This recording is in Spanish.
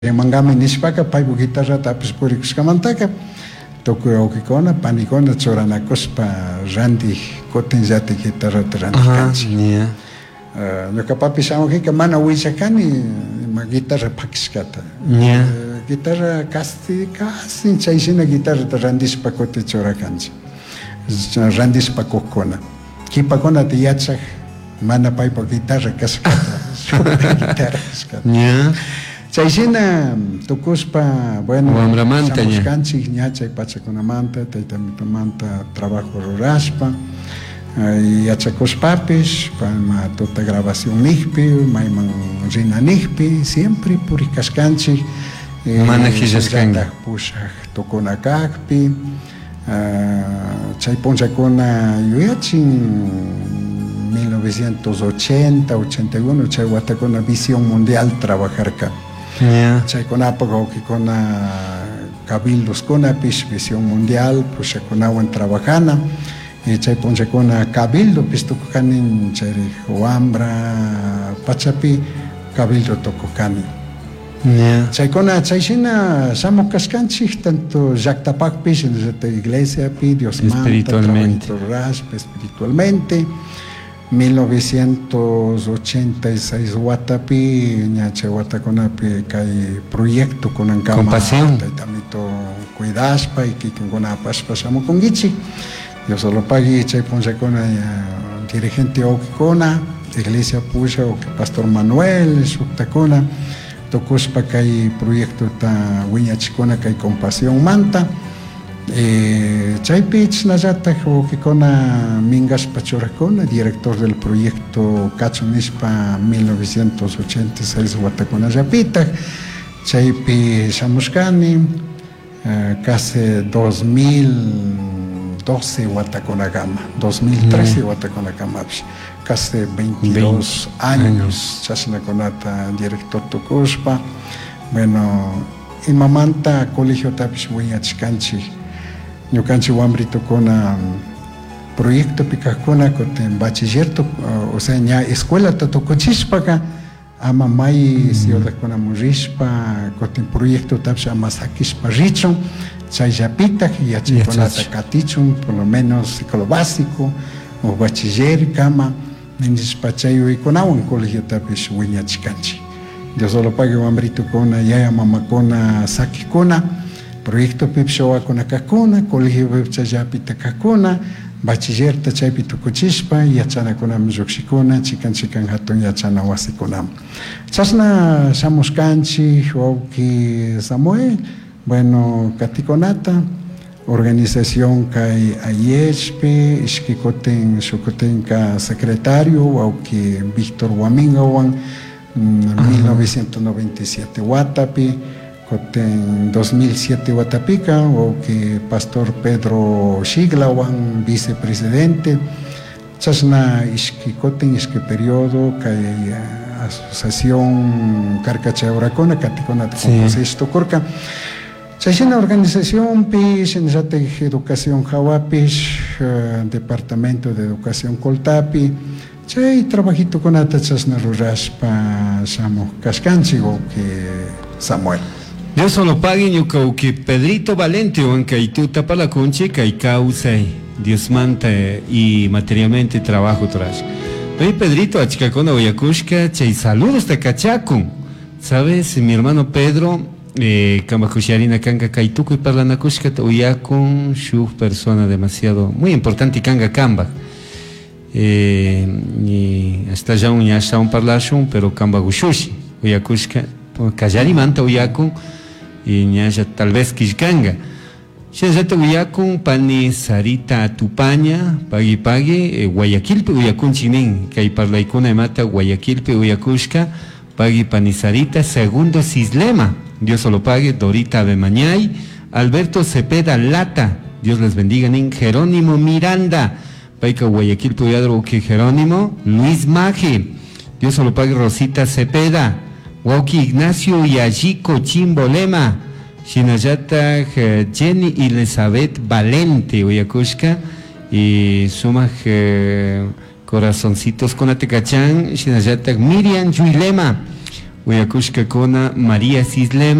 Mangami nishpaka paybu guitarrata apis purikushkamantaka tukuy wawqikuna panikuna churanakuspa randiq kutinllati guitarrata randikanchik. Ñuqapapish awqika mana willakani ima guitarra phakishkata. Guitarra kasi chayshina guitarrata randishpa kuti churakanchik. Randishpa kukkuna. Kipakunata yachaq mana paypa guitarra kashkata. Guitarra kashkata. Chayshina tukuspa, bueno, shamuskanchik ña chay pachakunamanta, taytamitumanta trabajo rurashpa, yachakuspapish, palma tuta grabación nihpi, mayman rina nihpi, siempre purikashkanchik, manajillashkanga pushaq tukuna kakpi, chay punchakuna yuyachin 1980, 81, chay watakuna Visión Mundial trabajarka. Chaykunapak wawqikuna cabildos kunapish Visión Mundial pushakunawan trabajana y chay punchakuna cabildo pish tukukanin chayri Wambra pachapi cabildo tukukanin. Chaykuna chayshina shamukkashkanchik tanto llaqtapakpish iglesiapi Dios manta espiritualmente 1986 watapi ña watakunapi kay proyecto kunankama Compasión taytamito cuidashpa y kikinkunapashpa shamukunkichik Dios solo pagui chay punchakuna dirigente wawqikuna iglesia pusha Pastor Manuel suktakuna tukushpa kay proyecto ta wiñachikuna kay Compasión manta chaypi chnallatak wawqikuna mingashpa churakuna director del proyecto Kachunishpa 1986 watakunallapitak chaypi shamushkani casi 2012 watakunakama 2013 watakunakamapish casi 22 años chashnakunata director tukushpa bueno imamanta colegio tapish wiñachkanchik ñukanchik wambritukuna proyecto pikakuna kutin bachillerto o sea ña escuela tukuchishpaka ama may ciudadkunaman rishpa kutin proyecto tapish ama sakishpa richun chayllapitak yachaykunata katichun por lo menos ciclo básico o bachiller kama nishpa chay waykunawan colegio tapish wiñachkanchik Dios solo pague wambritukuna yaya mamakuna sakikuna proyecto pipshawakuna kakuna colegio pipchallapita kakuna bachiller chaypi tukuchishpa yachanakunam lluqshikuna chikan hatun yachana wasikunam chashna shamushkanchik wawqi Samuel bueno katikunata organización kay ayeshpi ishkikutin shukutinka secretario wawqi Víctor Wamingawan 1997 watapi en 2007 watapika wawqi Pastor Pedro Shiglawan vicepresidente chashna ishkikutin ishki periodo kay asociación karkachayurakuna katikunata composish tukurka chayshina organización pish nishatik educación hawapish departamento de educación Coltapi chay trabajitukunata chashna rurashpa shamukkashkanchik wawqi Samuel Dios solo pague ñuqawqi Pedrito Valente kay tutapalakunchi kay kawsay Dios manta y materialmente trabajo trash. Oye Pedrito achkakuna uyakushka chay saludos te kachakun. Sabes mi hermano Pedro kamakusharina kanka kay tukuy parlanakushka uyakun shuk persona demasiado muy importante kanga kamba. Y hasta ya un parlashun pero kamba gushushi uyakushka kallarimanta uyakun y ñaya tal vez kishkanga shayata uyakun pani Sarita Tupaña pagi Guayaquilpe uyakun chinin kay parlaykuna mata Guayaquilpe uyakushka pagi pani Sarita segundo Sislema Dios solo pague Dorita Bemañay Alberto Cepeda Lata Dios les bendiga nin Jerónimo Miranda paika Guayaquilpe uyadro que Jerónimo Luis Maje Dios solo pague Rosita Cepeda wawqi Ignacio Yajiko Chimbolema Shinayata Jenny Elizabeth Valente uyakushka y sumak corazoncitos con atekachan Shinayata Miriam Yuilema uyakushka kuna María Sislem